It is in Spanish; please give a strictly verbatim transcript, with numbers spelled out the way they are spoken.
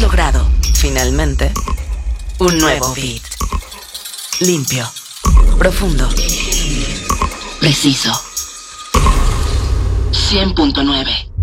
logrado, finalmente, un nuevo beat. Limpio, profundo, preciso. cien punto nueve